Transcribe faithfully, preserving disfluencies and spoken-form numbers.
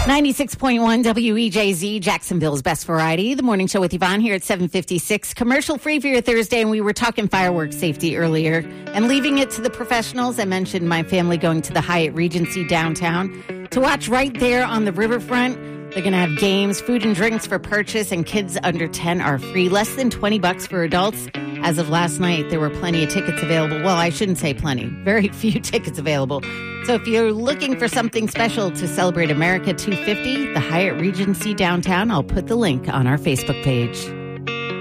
ninety-six point one W E J Z, Jacksonville's Best Variety. The morning show with Yvonne here at seven fifty-six. Commercial free for your Thursday, and we were talking fireworks safety earlier and leaving it to the professionals. I mentioned my family going to the Hyatt Regency downtown to watch right there on the riverfront. They're going to have games, food and drinks for purchase, and kids under ten are free. Less than twenty bucks for adults. As of last night, there were plenty of tickets available. Well, I shouldn't say plenty. Very few tickets available. So if you're looking for something special to celebrate America two fifty, the Hyatt Regency downtown, I'll put the link on our Facebook page.